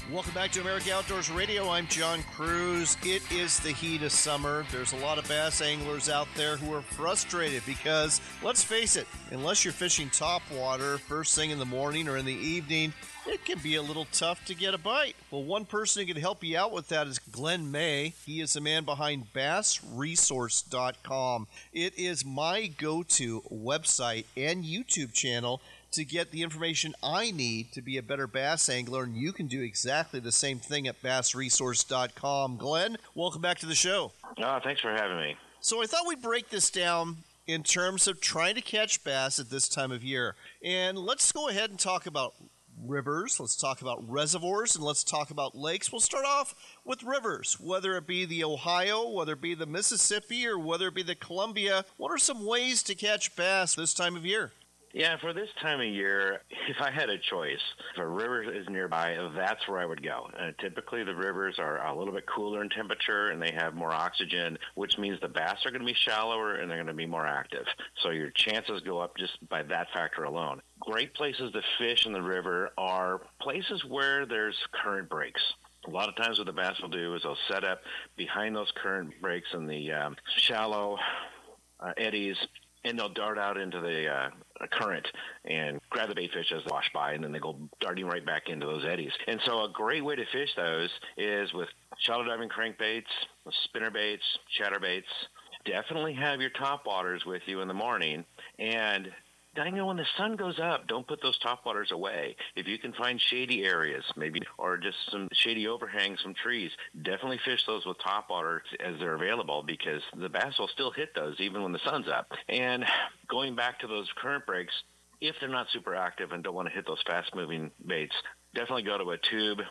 Welcome back to America Outdoors Radio. I'm John Cruz. It is the heat of summer. There's a lot of bass anglers out there who are frustrated because, let's face it, unless you're fishing topwater first thing in the morning or in the evening, it can be a little tough to get a bite. Well, one person who can help you out with that is Glenn May. He is the man behind BassResource.com. It is my go-to website and YouTube channel to get the information I need to be a better bass angler, and you can do exactly the same thing at BassResource.com. Glenn, welcome back to the show. Thanks for having me. So I thought we'd break this down in terms of trying to catch bass at this time of year. And let's go ahead and talk about rivers, let's talk about reservoirs, and let's talk about lakes. We'll start off with rivers, whether it be the Ohio, whether it be the Mississippi, or whether it be the Columbia. What are some ways to catch bass this time of year? Yeah, for this time of year, if I had a choice, if a river is nearby, that's where I would go. Typically, the rivers are a little bit cooler in temperature, and they have more oxygen, which means the bass are going to be shallower and they're going to be more active. So your chances go up just by that factor alone. Great places to fish in the river are places where there's current breaks. A lot of times what the bass will do is they'll set up behind those current breaks in the shallow eddies, and they'll dart out into the current and grab the bait fish as they wash by, and then they go darting right back into those eddies. And so a great way to fish those is with shallow diving crankbaits, spinner baits, chatterbaits. Definitely have your topwaters with you in the morning, and when the sun goes up, don't put those topwaters away. If you can find shady areas, maybe, or just some shady overhangs from trees, definitely fish those with topwater as they're available, because the bass will still hit those even when the sun's up. And going back to those current breaks, if they're not super active and don't want to hit those fast-moving baits, definitely go to a tube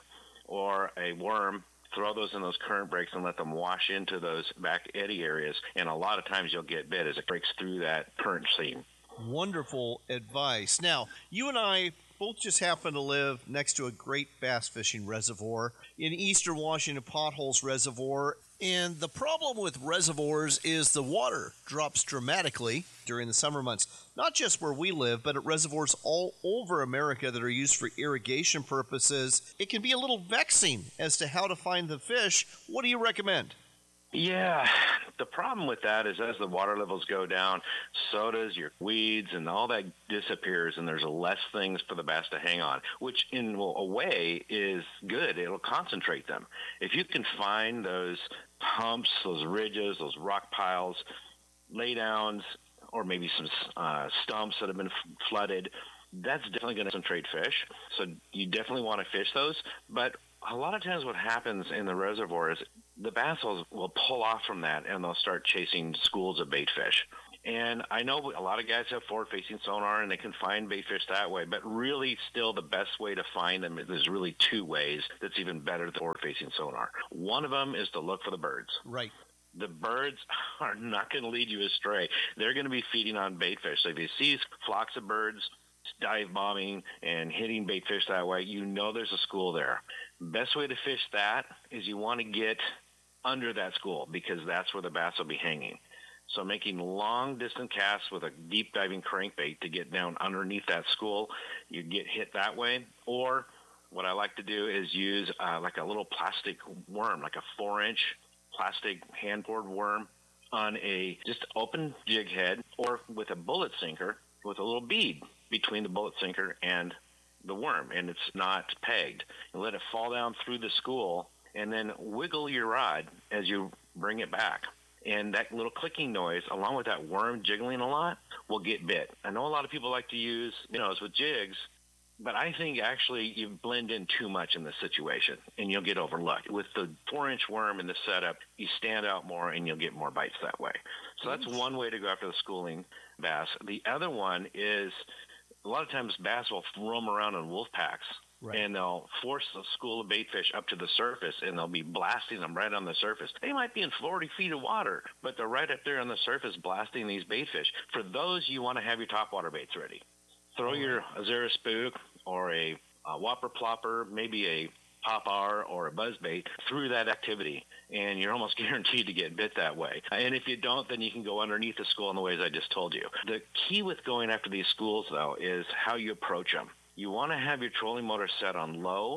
or a worm, throw those in those current breaks and let them wash into those back eddy areas. And a lot of times you'll get bit as it breaks through that current seam. Wonderful advice. Now, you and I both just happen to live next to a great bass fishing reservoir in eastern Washington, Potholes Reservoir. And the problem with reservoirs is the water drops dramatically during the summer months. Not just where we live, but at reservoirs all over America that are used for irrigation purposes. It can be a little vexing as to how to find the fish. What do you recommend? Yeah, the problem with that is as the water levels go down, so does your weeds, and all that disappears, and there's less things for the bass to hang on, which in a way is good. It'll concentrate them. If you can find those humps, those ridges, those rock piles, laydowns, or maybe some stumps that have been flooded, that's definitely going to concentrate fish. So you definitely want to fish those, but a lot of times what happens in the reservoir is the bass will pull off from that, and they'll start chasing schools of bait fish. And I know a lot of guys have forward-facing sonar, and they can find bait fish that way, but really still the best way to find them, there's really two ways that's even better than forward-facing sonar. One of them is to look for the birds. Right. The birds are not going to lead you astray. They're going to be feeding on bait fish. So if you see flocks of birds dive bombing and hitting bait fish that way, you know there's a school there. Best way to fish that is you want to get under that school, because that's where the bass will be hanging. So making long distance casts with a deep diving crankbait to get down underneath that school, you get hit that way. Or what I like to do is use like a little plastic worm, like a 4-inch plastic hand-bored worm on a just open jig head, or with a bullet sinker with a little bead between the bullet sinker and the worm, and it's not pegged. You let it fall down through the school, and then wiggle your rod as you bring it back. And that little clicking noise, along with that worm jiggling a lot, will get bit. I know a lot of people like to use minnows with jigs, but I think actually you blend in too much in this situation, and you'll get overlooked. With the 4-inch worm in the setup, you stand out more, and you'll get more bites that way. So that's one way to go after the schooling bass. The other one is a lot of times bass will roam around in wolf packs. Right. And they'll force a school of bait fish up to the surface, and they'll be blasting them right on the surface. They might be in 40 feet of water, but they're right up there on the surface blasting these bait fish. For those, you want to have your topwater baits ready. Throw your Azura spook or a whopper plopper, maybe a pop-R or a buzzbait through that activity, and you're almost guaranteed to get bit that way. And if you don't, then you can go underneath the school in the ways I just told you. The key with going after these schools, though, is how you approach them. You want to have your trolling motor set on low,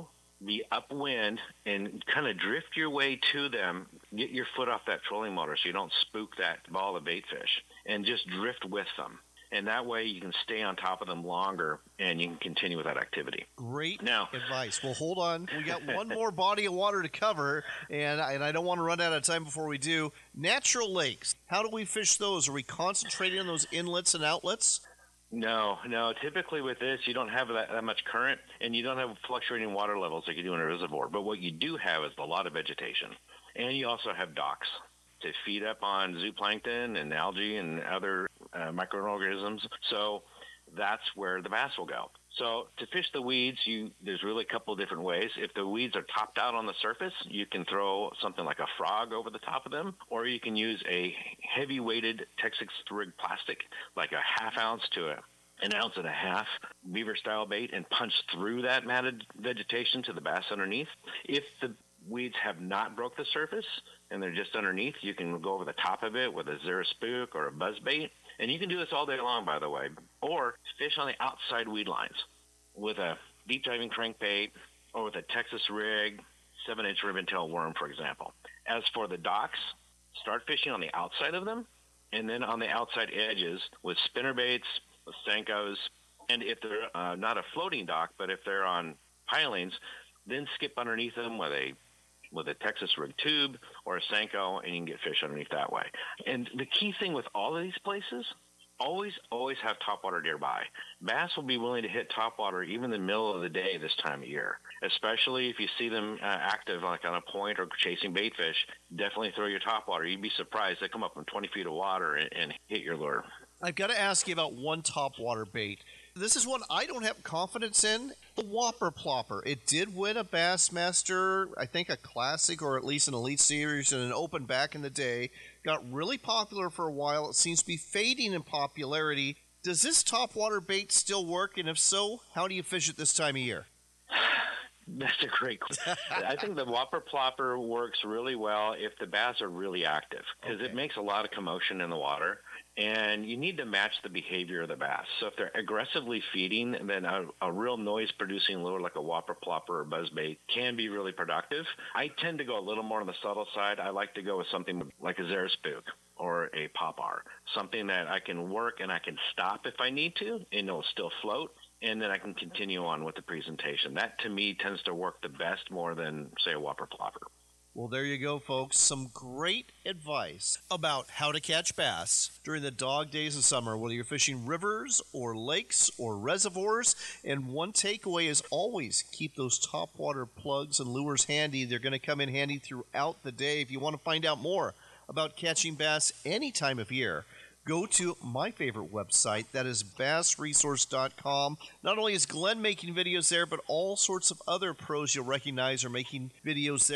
be upwind and kind of drift your way to them. Get your foot off that trolling motor so you don't spook that ball of bait fish, and just drift with them. And that way you can stay on top of them longer and you can continue with that activity. Great advice. Well, hold on. We got one more body of water to cover, and I don't want to run out of time before we do. Natural lakes. How do we fish those? Are we concentrating on those inlets and outlets? No. Typically with this, you don't have that much current, and you don't have fluctuating water levels like you do in a reservoir. But what you do have is a lot of vegetation. And you also have docks to feed up on zooplankton and algae and other microorganisms. So that's where the bass will go. So to fish the weeds, there's really a couple of different ways. If the weeds are topped out on the surface, you can throw something like a frog over the top of them, or you can use a heavy-weighted Texas rig plastic, like a half ounce to an ounce and a half beaver-style bait, and punch through that matted vegetation to the bass underneath. If the weeds have not broke the surface and they're just underneath, you can go over the top of it with a Zara spook or a buzz bait. And you can do this all day long, by the way, or fish on the outside weed lines with a deep diving crankbait or with a Texas rig, 7-inch ribbon-tail worm, for example. As for the docks, start fishing on the outside of them, and then on the outside edges with spinner baits, with Senkos, and if they're not a floating dock, but if they're on pilings, then skip underneath them with a Texas rig tube or a Senko, and you can get fish underneath that way. And the key thing with all of these places, always have topwater nearby. Bass will be willing to hit topwater even in the middle of the day this time of year, especially if you see them active like on a point or chasing bait fish. Definitely throw your topwater. You'd be surprised. They come up from 20 feet of water and hit your lure. I've got to ask you about one topwater bait. This is one I don't have confidence in, the Whopper Plopper. It did win a Bassmaster, I think a Classic or at least an Elite Series and an Open back in the day. Got really popular for a while. It seems to be fading in popularity. Does this topwater bait still work? And if so, how do you fish it this time of year? That's a great question. I think the Whopper Plopper works really well if the bass are really active, because it makes a lot of commotion in the water, and you need to match the behavior of the bass. So if they're aggressively feeding, then a real noise-producing lure like a Whopper Plopper or buzzbait can be really productive. I tend to go a little more on the subtle side. I like to go with something like a Zara spook or a Pop-R, something that I can work and I can stop if I need to, and it'll still float. And then I can continue on with the presentation. That, to me, tends to work the best more than, say, a Whopper Plopper. Well, there you go, folks. Some great advice about how to catch bass during the dog days of summer, whether you're fishing rivers or lakes or reservoirs. And one takeaway is always keep those topwater plugs and lures handy. They're going to come in handy throughout the day. If you want to find out more about catching bass any time of year, go to my favorite website, that is bassresource.com. Not only is Glenn making videos there, but all sorts of other pros you'll recognize are making videos there.